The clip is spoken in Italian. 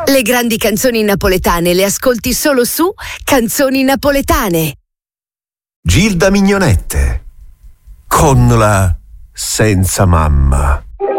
Le grandi canzoni napoletane le ascolti solo su Canzoni Napoletane. Gilda Mignonette con la Senza Mamma.